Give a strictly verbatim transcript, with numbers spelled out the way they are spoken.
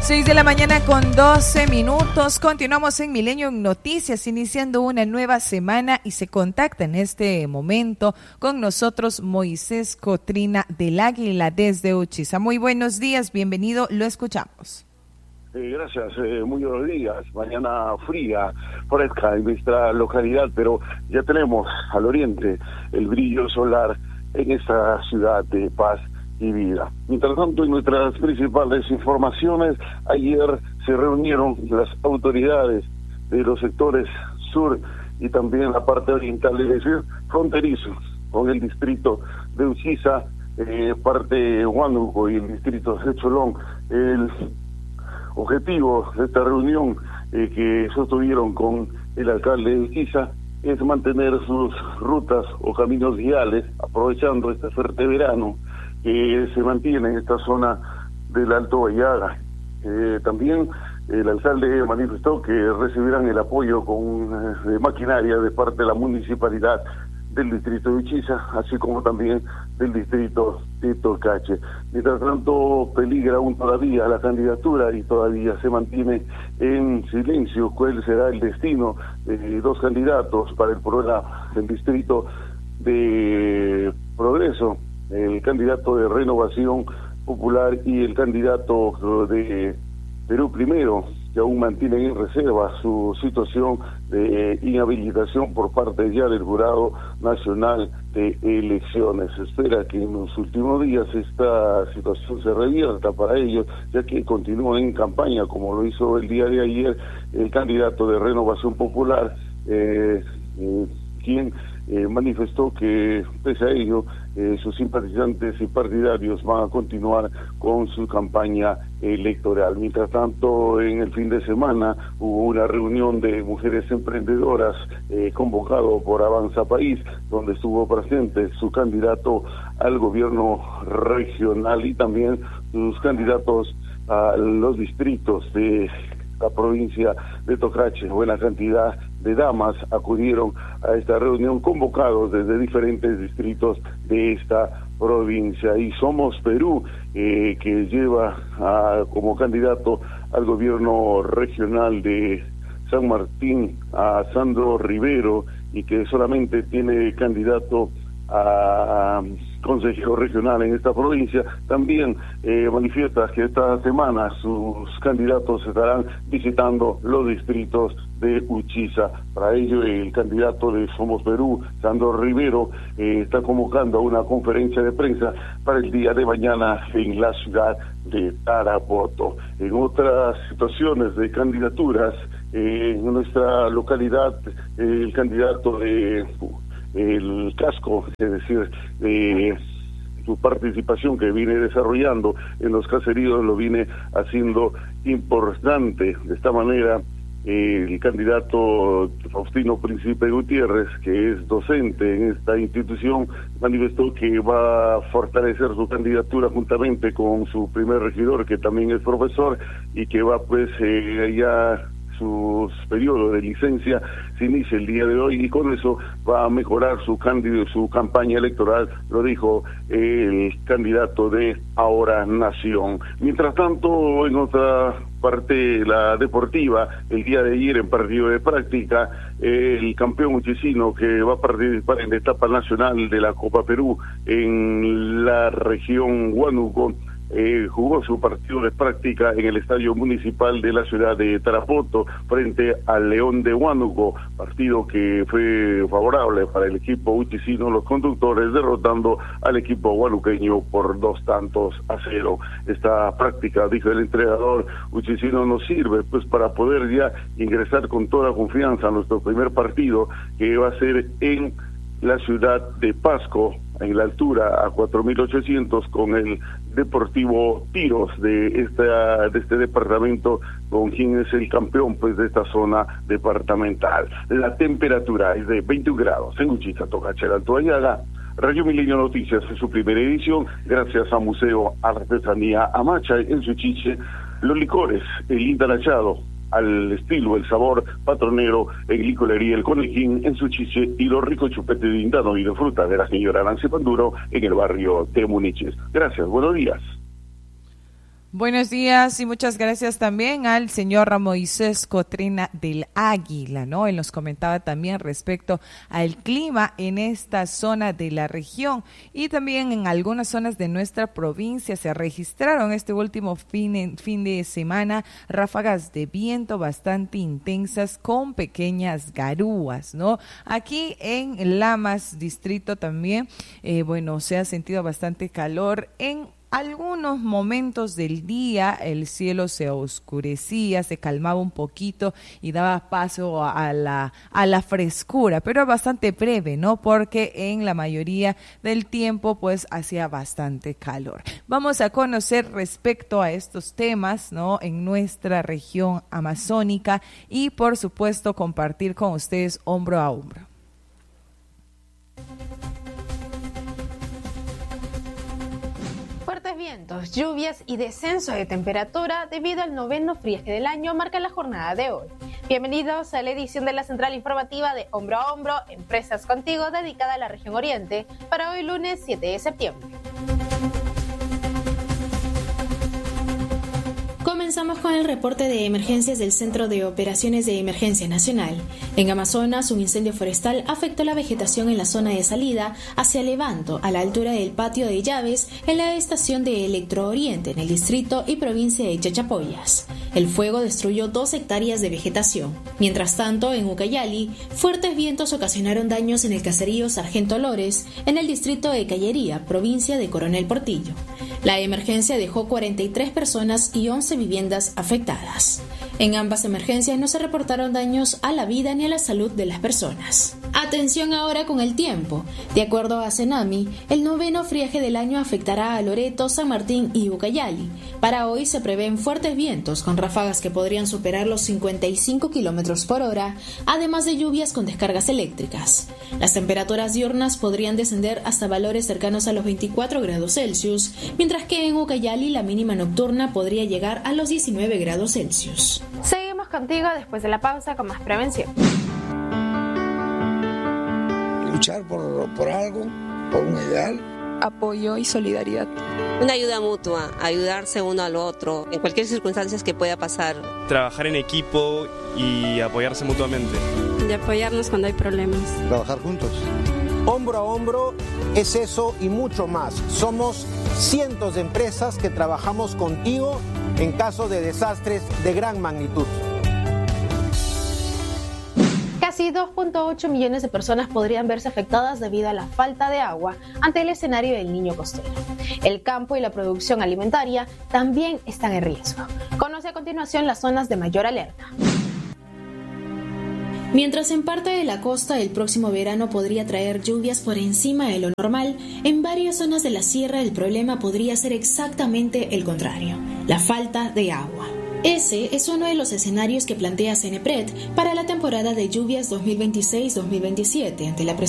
seis de la mañana con doce minutos. Continuamos en Milenio Noticias, iniciando una nueva semana y se contacta en este momento con nosotros Moisés Cotrina del Águila desde Uchiza. Muy buenos días, bienvenido, lo escuchamos. Eh, gracias, eh, muy buenos días. Mañana fría, fresca en nuestra localidad, pero ya tenemos al oriente el brillo solar en esta ciudad de paz y vida. Mientras tanto, en nuestras principales informaciones, ayer se reunieron las autoridades de los sectores sur y también la parte oriental, es decir, fronterizos con el distrito de Uchiza, eh, parte de Huánuco y el distrito de Cholón. El objetivo de esta reunión eh, que sostuvieron con el alcalde de Uchiza es mantener sus rutas o caminos viales, aprovechando este fuerte verano que se mantiene en esta zona del Alto Vallaga. Eh, también el alcalde manifestó que recibirán el apoyo con eh, de maquinaria de parte de la municipalidad del distrito de Uchiza, así como también del distrito de Tocache. Mientras tanto, peligra aún todavía la candidatura y todavía se mantiene en silencio cuál será el destino de dos candidatos para el programa del distrito de Progreso, el candidato de Renovación Popular y el candidato de Perú Primero, que aún mantienen en reserva su situación de inhabilitación por parte ya del Jurado Nacional de Elecciones. Se espera que en los últimos días esta situación se revierta para ellos, ya que continúan en campaña, como lo hizo el día de ayer el candidato de Renovación Popular, eh, eh, quien eh, manifestó que pese a ello eh, sus simpatizantes y partidarios van a continuar con su campaña electoral. Mientras tanto, en el fin de semana hubo una reunión de mujeres emprendedoras eh, convocado por Avanza País, donde estuvo presente su candidato al gobierno regional y también sus candidatos a los distritos de la provincia de Tocache. Buena cantidad de damas acudieron a esta reunión convocados desde diferentes distritos de esta provincia. Y Somos Perú, eh, que lleva a, como candidato al gobierno regional de San Martín a Sandro Rivero, y que solamente tiene candidato a consejero regional en esta provincia, también eh, manifiesta que esta semana sus candidatos estarán visitando los distritos de Uchiza. Para ello, el candidato de Somos Perú, Sandro Rivero, eh, está convocando a una conferencia de prensa para el día de mañana en la ciudad de Tarapoto. En otras situaciones de candidaturas, eh, en nuestra localidad, eh, el candidato de el casco, es decir, de su participación que viene desarrollando en los caseríos, lo viene haciendo importante. De esta manera, eh, el candidato Faustino Príncipe Gutiérrez, que es docente en esta institución, manifestó que va a fortalecer su candidatura juntamente con su primer regidor, que también es profesor, y que va pues eh, ya su periodo de licencia se inicia el día de hoy, y con eso va a mejorar su candidato, su campaña electoral, lo dijo el candidato de Ahora Nación. Mientras tanto, en otra parte, la deportiva, el día de ayer en partido de práctica, el campeón uchicino que va a participar en la etapa nacional de la Copa Perú en la región Huánuco, Eh, jugó su partido de práctica en el estadio municipal de la ciudad de Tarapoto frente al León de Huánuco, partido que fue favorable para el equipo uchicino, los conductores derrotando al equipo huanuqueño por dos tantos a cero. Esta práctica, dijo el entrenador uchicino, nos sirve pues para poder ya ingresar con toda confianza a nuestro primer partido, que va a ser en la ciudad de Pasco, en la altura a cuatro mil ochocientos, con el Deportivo Tiros de esta de este departamento, con quien es el campeón pues de esta zona departamental. La temperatura es de veintiún grados en Uchiza, Tocache, Alto Vallaga. Radio Milenio Noticias en su primera edición, gracias a Museo Artesanía Amacha en Suchiche, los licores, el Intanachado, al estilo, el sabor patronero en Licorería El Conejín en Suchiche, y los ricos chupetes de Indano y de fruta de la señora Nancy Panduro en el barrio de Muniches. Gracias, buenos días. Buenos días y muchas gracias también al señor Moisés Cotrina del Águila, ¿no? Él nos comentaba también respecto al clima en esta zona de la región y también en algunas zonas de nuestra provincia se registraron este último fin, fin de semana ráfagas de viento bastante intensas con pequeñas garúas, ¿no? Aquí en Lamas, distrito también, eh, bueno, se ha sentido bastante calor en algunos momentos del día. El cielo se oscurecía, se calmaba un poquito y daba paso a la, a la frescura, pero bastante breve, ¿no? Porque en la mayoría del tiempo pues hacía bastante calor. Vamos a conocer respecto a estos temas, ¿no? En nuestra región amazónica y por supuesto compartir con ustedes hombro a hombro. Fuertes vientos, lluvias y descenso de temperatura debido al noveno friaje del año marca la jornada de hoy. Bienvenidos a la edición de la Central Informativa de Hombro a Hombro, Empresas Contigo, dedicada a la región Oriente, para hoy lunes siete de septiembre. Comenzamos con el reporte de emergencias del Centro de Operaciones de Emergencia Nacional. En Amazonas, un incendio forestal afectó la vegetación en la zona de salida hacia Levanto, a la altura del patio de llaves, en la estación de Electro Oriente, en el distrito y provincia de Chachapoyas. El fuego destruyó dos hectáreas de vegetación. Mientras tanto, en Ucayali, fuertes vientos ocasionaron daños en el caserío Sargento Lores, en el distrito de Callería, provincia de Coronel Portillo. La emergencia dejó cuarenta y tres personas y once viviendas afectadas. En ambas emergencias no se reportaron daños a la vida ni a la salud de las personas. Atención ahora con el tiempo. De acuerdo a Cenami, el noveno friaje del año afectará a Loreto, San Martín y Ucayali. Para hoy se prevén fuertes vientos con ráfagas que podrían superar los cincuenta y cinco kilómetros por hora, además de lluvias con descargas eléctricas. Las temperaturas diurnas podrían descender hasta valores cercanos a los veinticuatro grados Celsius, mientras que en Ucayali la mínima nocturna podría llegar a los diecinueve grados Celsius. Seguimos contigo después de la pausa con más prevención. Luchar por, por algo, por un ideal. Apoyo y solidaridad. Una ayuda mutua, ayudarse uno al otro, en cualquier circunstancia que pueda pasar. Trabajar en equipo y apoyarse mutuamente. Y apoyarnos cuando hay problemas. Trabajar juntos. Hombro a hombro es eso y mucho más. Somos cientos de empresas que trabajamos contigo en caso de desastres de gran magnitud. Casi dos punto ocho millones de personas podrían verse afectadas debido a la falta de agua ante el escenario del Niño costero. El campo y la producción alimentaria también están en riesgo. Conoce a continuación las zonas de mayor alerta. Mientras en parte de la costa el próximo verano podría traer lluvias por encima de lo normal, en varias zonas de la sierra el problema podría ser exactamente el contrario, la falta de agua. Ese es uno de los escenarios que plantea Cenepred para la temporada de lluvias dos mil veintiséis dos mil veintisiete ante la